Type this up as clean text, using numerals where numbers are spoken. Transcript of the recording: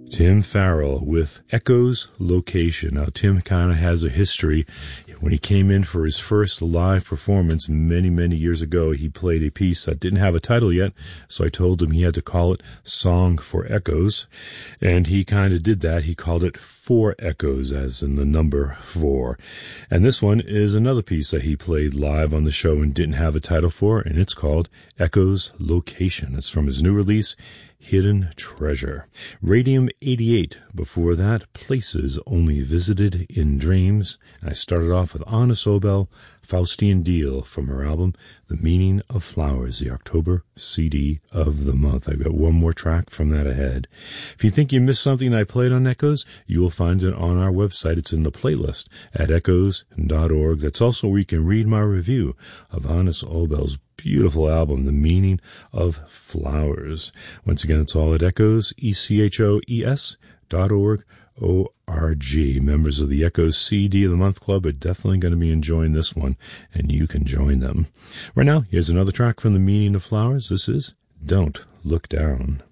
Tim Farrell with Echoes Location. Now, Tim kind of has a history. When he came in for his first live performance many years ago, he played a piece that didn't have a title yet, so I told him he had to call it Song for Echoes, and he kind of did that. He called it Four Echoes, as in the number 4. And this one is another piece that he played live on the show and didn't have a title for, and it's called Echoes Location. It's from his new release, Hidden Treasure. Radium 88. Before that, Places Only Visited in Dreams. And I started off with Anna Sobel, Faustian Deal, from her album The Meaning of Flowers, the October CD of the month. I've got one more track from that ahead. If you think you missed something I played on Echoes, you will find it on our website. It's in the playlist at echoes.org. That's also where you can read my review of Anna Sobel's beautiful album, The Meaning of Flowers. Once again, it's all at Echoes, ECHOES.org, O-R-G. Members of the Echoes CD of the Month Club are definitely going to be enjoying this one, and you can join them. Right now, here's another track from The Meaning of Flowers. This is Don't Look Down.